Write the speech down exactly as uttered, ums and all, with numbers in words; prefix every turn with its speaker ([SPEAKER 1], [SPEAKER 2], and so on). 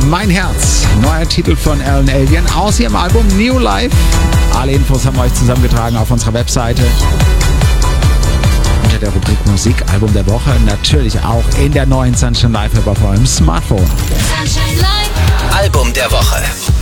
[SPEAKER 1] Mein Herz, neuer Titel von Alan Alien aus ihrem Album New Life. Alle Infos haben wir euch zusammengetragen auf unserer Webseite. Unter der Rubrik Musik, Album der Woche, natürlich auch in der neuen Sunshine Live App auf eurem Smartphone.
[SPEAKER 2] Sunshine Live.
[SPEAKER 3] Album der Woche.